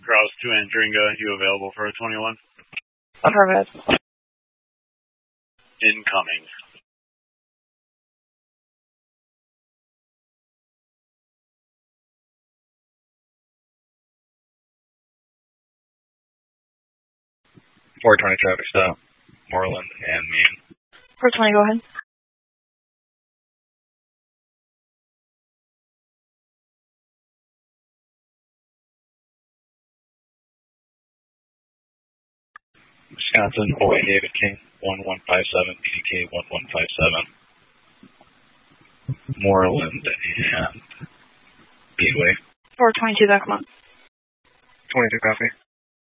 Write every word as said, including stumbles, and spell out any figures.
Cross to Andringa, you available for a twenty-one? Affirmative. Incoming. four twenty traffic stop, Moreland and Main. four twenty, go ahead. Wisconsin, Boy David King, one one five seven, P D K one one five seven. Moreland and Beadway. four twenty-two, back month. twenty-two copy.